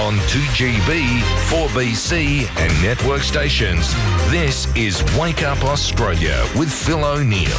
on 2GB, 4BC and network stations. This is Wake Up Australia with Phil O'Neill.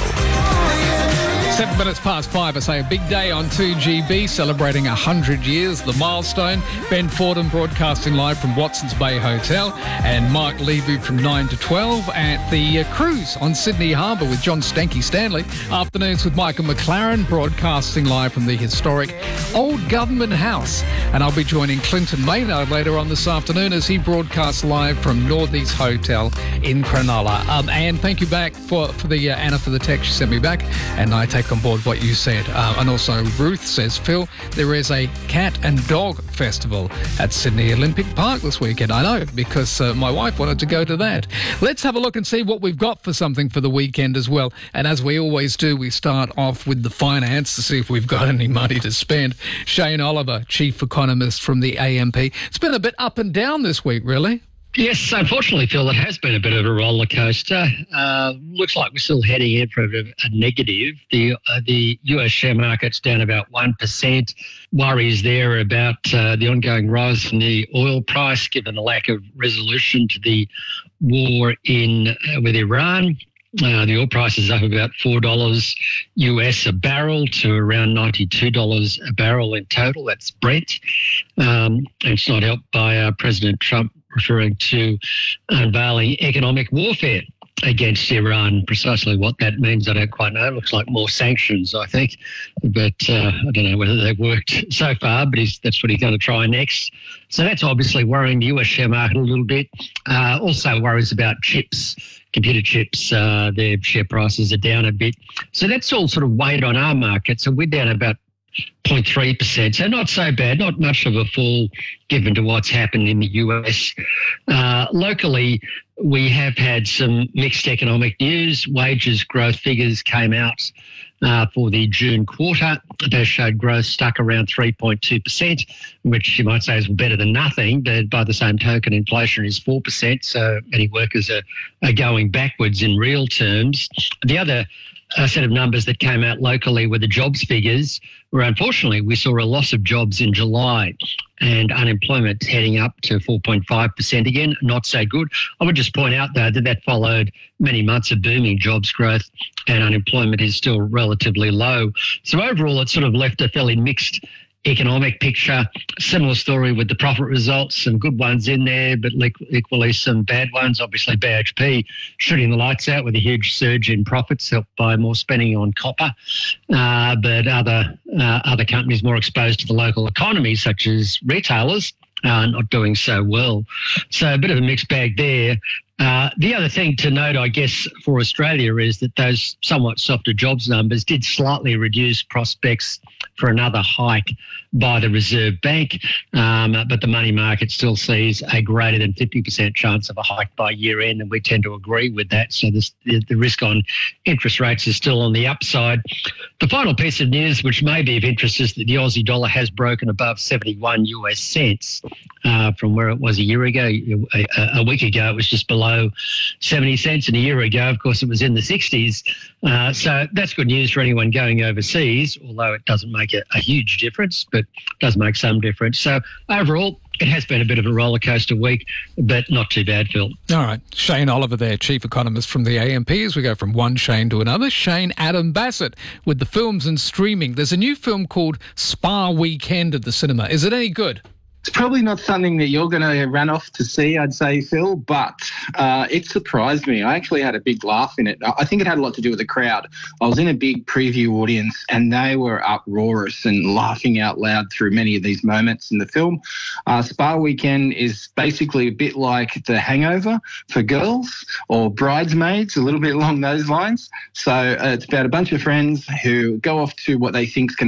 7 minutes past 5, I say a big day on 2GB, celebrating 100 years, the milestone. Ben Fordham broadcasting live from Watson's Bay Hotel, and Mark Levy from 9 to 12 at the cruise on Sydney Harbour with John Stanky Stanley. Afternoons with Michael McLaren, broadcasting live from the historic Old Government House. And I'll be joining Clinton Maynard later on this afternoon as he broadcasts live from Northeast Hotel in Cronulla. And thank you back for the Anna for the text she sent me back, and I take on board what you said. And also Ruth says, Phil, there is a cat and dog festival at Sydney Olympic Park this weekend. I know, because my wife wanted to go to that. Let's have a look and see what we've got for something for the weekend as well. And as we always do, we start off with the finance to see if we've got any money to spend. Shane Oliver, chief economist from the AMP. It's been a bit up and down this week, really. Yes, unfortunately, Phil, it has been a bit of a roller coaster. Looks like we're still heading in for a negative. The US share market's down about 1%. Worries there about the ongoing rise in the oil price, given the lack of resolution to the war with Iran. The oil price is up about $4 US a barrel to around $92 a barrel in total. That's Brent. And it's not helped by President Trump referring to unveiling economic warfare against Iran. Precisely what that means, I don't quite know. It looks like more sanctions, I think. But I don't know whether they've worked so far, but that's what he's going to try next. So that's obviously worrying the US share market a little bit. Also worries about chips, computer chips. Their share prices are down a bit. So that's all sort of weighed on our market. So we're down about 0.3%, so not so bad, not much of a fall given to what's happened in the US. Locally, we have had some mixed economic news. Wages growth figures came out for the June quarter. They showed growth stuck around 3.2%, which you might say is better than nothing, but by the same token, inflation is 4%, so many workers are going backwards in real terms. The other set of numbers that came out locally were the jobs figures, where unfortunately we saw a loss of jobs in July and unemployment heading up to 4.5% again. Not so good. I would just point out, though, that followed many months of booming jobs growth, and unemployment is still relatively low. So overall, it sort of left a fairly mixed economic picture. Similar story with the profit results, some good ones in there, but equally some bad ones. Obviously, BHP shooting the lights out with a huge surge in profits, helped by more spending on copper. But other companies more exposed to the local economy, such as retailers, not doing so well. So a bit of a mixed bag there. The other thing to note, I guess, for Australia is that those somewhat softer jobs numbers did slightly reduce prospects for another hike by the Reserve Bank, but the money market still sees a greater than 50% chance of a hike by year end, and we tend to agree with that. So the risk on interest rates is still on the upside. The final piece of news, which may be of interest, is that the Aussie dollar has broken above 71 US cents from where it was a year ago. A week ago, it was just below 70 cents, and a year ago, of course, it was in the 60s. So that's good news for anyone going overseas, although it doesn't make a huge difference, but does make some difference. So overall, it has been a bit of a roller coaster week, but not too bad, Phil. All right. Shane Oliver there, chief economist from the AMP, as we go from one Shane to another. Shane Adam Bassett with the films and streaming. There's a new film called Spa Weekend at the cinema. Is it any good? It's probably not something that you're going to run off to see, I'd say, Phil, but it surprised me. I actually had a big laugh in it. I think it had a lot to do with the crowd. I was in a big preview audience and they were uproarious and laughing out loud through many of these moments in the film. Spa Weekend is basically a bit like The Hangover for girls, or Bridesmaids, a little bit along those lines. So it's about a bunch of friends who go off to what they think is going